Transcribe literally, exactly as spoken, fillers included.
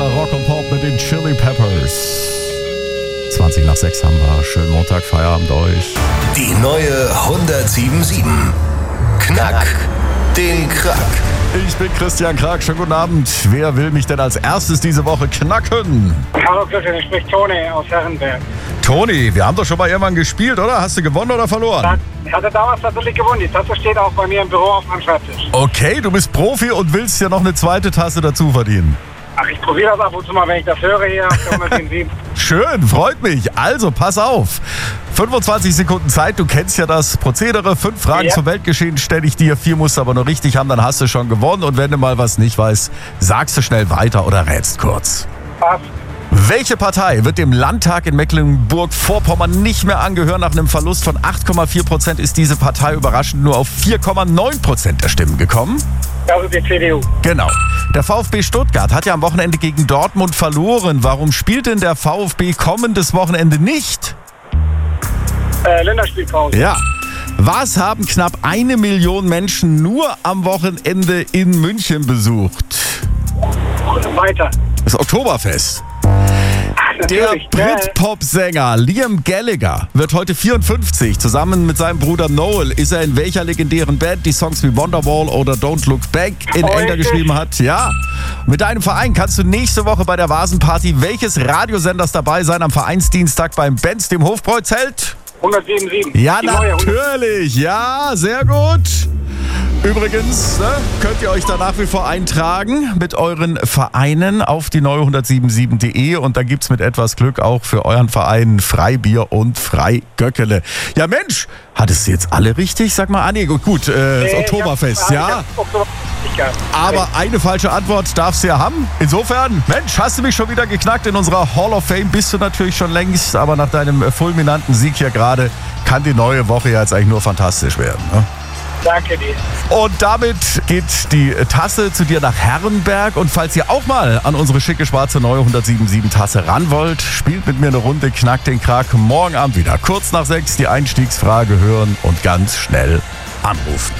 Rock und Pop mit den Chili Peppers. zwanzig nach sechs haben wir. Schönen Montag, Feierabend euch. Die neue hundertsieben sieben. Knack den Krack. Ich bin Christian Krack, schönen guten Abend. Wer will mich denn als erstes diese Woche knacken? Hallo Christian, ich spricht Toni aus Herrenberg. Toni, wir haben doch schon mal irgendwann gespielt, oder? Hast du gewonnen oder verloren? Ich hatte damals tatsächlich gewonnen. Die Tasse steht auch bei mir im Büro auf meinem Schreibtisch. Okay, du bist Profi und willst ja noch eine zweite Tasse dazu verdienen. Ach, ich probiere das ab und zu mal, wenn ich das höre hier auf der hundertsieben sieben. Schön, freut mich. Also, pass auf. fünfundzwanzig Sekunden Zeit, du kennst ja das Prozedere. Fünf Fragen Ja. zum Weltgeschehen stelle ich dir. Vier musst du aber nur richtig haben, dann hast du schon gewonnen. Und wenn du mal was nicht weißt, sagst du schnell weiter oder rätst kurz. Passt. Welche Partei wird dem Landtag in Mecklenburg-Vorpommern nicht mehr angehören? Nach einem Verlust von acht Komma vier Prozent ist diese Partei überraschend nur auf vier Komma neun Prozent der Stimmen gekommen. Also die C D U. Genau. Der VfB Stuttgart hat ja am Wochenende gegen Dortmund verloren. Warum spielt denn der VfB kommendes Wochenende nicht? Äh, Länderspielpause. Ja. Was haben knapp eine Million Menschen nur am Wochenende in München besucht? Weiter. Das Oktoberfest. Ach, Der natürlich. Britpop-Sänger Liam Gallagher wird heute vierundfünfzig. Zusammen mit seinem Bruder Noel ist er in welcher legendären Band, die Songs wie Wonderwall oder Don't Look Back in Oh, Anger richtig. geschrieben hat? Ja. Mit deinem Verein kannst du nächste Woche bei der Vasenparty welches Radiosenders dabei sein am Vereinsdienstag beim Benz, dem Hofbräuzelt? hundertsieben sieben. Ja, Die neue hundert- natürlich. Ja, sehr gut. Übrigens, ne, könnt ihr euch da nach wie vor eintragen mit euren Vereinen auf die neue hundertsiebenundsiebzig punkt de und da gibt's mit etwas Glück auch für euren Verein Freibier und Freigöckele. Ja Mensch, hattest du jetzt alle richtig? Sag mal, ah nee, gut, gut äh, das Nee, ich Oktoberfest, hab- ja? ich hab Oktoberfest gehabt. Aber eine falsche Antwort darfst du ja haben. Insofern, Mensch, hast du mich schon wieder geknackt. In unserer Hall of Fame bist du natürlich schon längst, aber nach deinem äh, fulminanten Sieg hier gerade kann die neue Woche ja jetzt eigentlich nur fantastisch werden. Ne? Danke dir. Und damit geht die Tasse zu dir nach Herrenberg. Und falls ihr auch mal an unsere schicke schwarze neue hundertsiebenundsiebzig Tasse ran wollt, spielt mit mir eine Runde Knack den Krack morgen Abend wieder. Kurz nach sechs die Einstiegsfrage hören und ganz schnell anrufen.